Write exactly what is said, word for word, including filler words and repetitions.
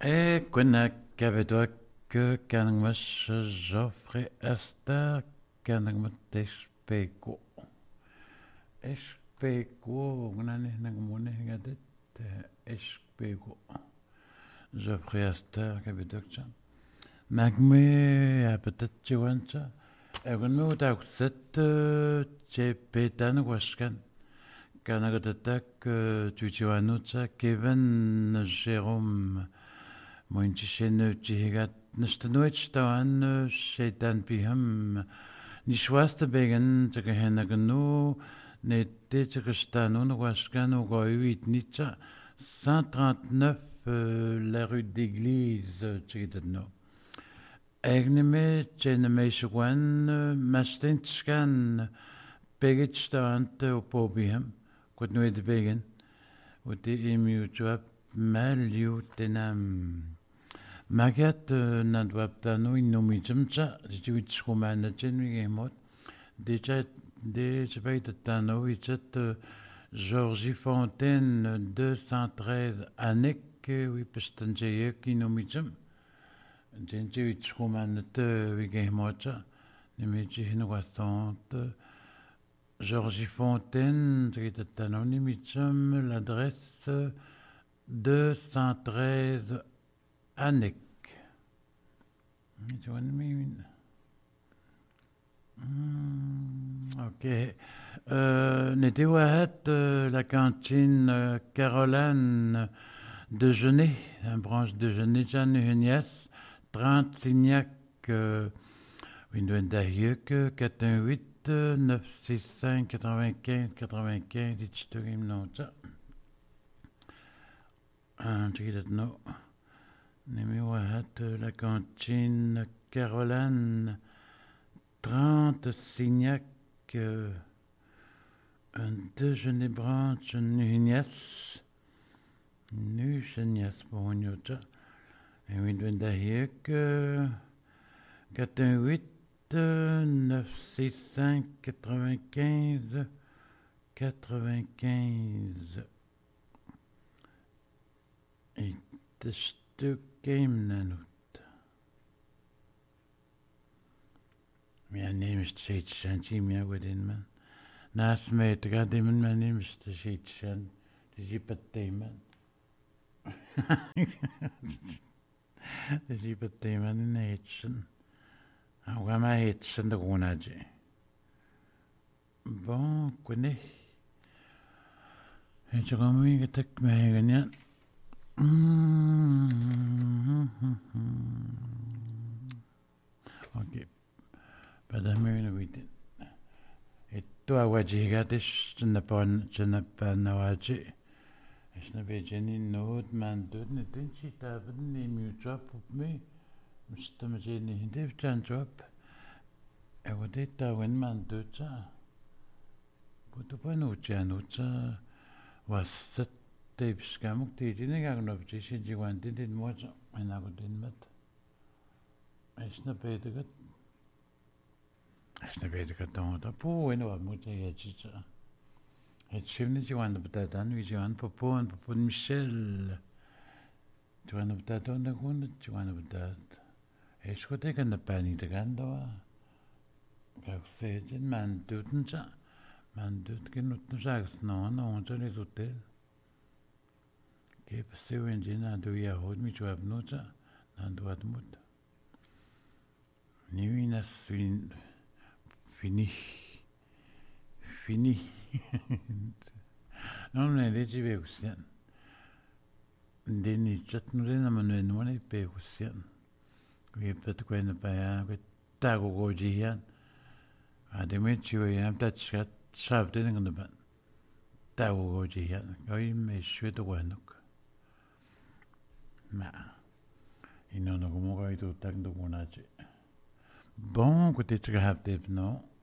E quina cavedua que canangmas Joffre Esther canangmat espeko. Espeko, gnani nangmune gadet espeko. Joffre Esther cavedua. Magme apetat chiwancha. Egon me utakset che petan waskan. Kanagatak tuchiwanucha Kevin Jérôme Mointishen Chihigat Nistanoich Tawan Shaitan Piham Nishwasta Began Takahenaganu Nete Chakastano Nawashkan Goyuit Nicha cent trente-neuf la rue d'Église Chigitano. Egneme Cheneme Shwan Mastinchkan Pegitstant Opobiham. Kut nu het begen, wat die emu job maliu tenam. Magat na dwap tano in nomijamcha, die wit schomana chen mi gemot. De chat de chapait tano wichat Georgie Fontaine deux cent treize anek wi pestanjeye ki nomijam. Den je wit schomana te wi gemot. Ne me ji hino wasante. Georgie Fontaine, c'est anonyme, l'adresse deux cent treize Annick. Ok. Euh, N'était euh, la cantine euh, Caroline Déjeuner, un branche déjeuner, Jeanne Hunias, trente Signac, euh, Windows Dahyuk, quatre un huit. neuf six cinq quatre-vingt-quinze quatre-vingt-quinze Itchtorim non ça un truc non numéro hat la cantine Caroline trente Signac un déjeuner branche Nuhnias Nuhnias pour un ça et oui de d'ailleurs quatre un huit neuf six cinq quatre-vingt-quinze quatre-vingt-quinze et de stuk game nanut. My name is Tate Shanti, me within man. Naast mij te gaan, mijn name is Tate Shanti, de Jipate man. De Jipate man in Haitsen. Agora mais sendo gunaje. Bon, connais. Et je commence à te gagner. Ok. Pas d'amour, oui. Et toi, Waji, regarde, je n'ai pas, je n'ai pas Nawaji. Je n'avais jamais une autre man d'autre, ne t'inquiète pas, ne mieux toi pour moi. Mister Majeni, Dave Chandrop, et vous dites à Winman de ça. Vous ne pouvez pas nous dire, was cette tape scamuk, tu dis, n'est-ce pas, que j'ai dit, one did moi, et n'a pas dit, mais. Je n'ai pas dit que. Je n'ai pas dit que tant de pour, et nous avons dit, ça. Et je n'ai dit, one peut-être, un, oui, un pour pour, un pour Michel. Tu vas nous peut-être, on a connu, tu vas nous peut-être. Et je crois que ne pas ni de gando. Car c'est une man toute ça. Man toute qui nous nous a non non on les hôtels. Qui passe au ingénieur de Yahoo mi tu as nous ça dans droit de mot. Ni une fini fini fini. Non mais les j'y vais aussi. Deni chat nous les amène nous les paye aussi. We put the queen of Bayan with Tago Gojian. I didn't you am that shot shoved in the band. Tago Gojian. I may shoot the one look. Ma. Il n'en a pas moins de temps de mon âge. Bon, côté tu as des non.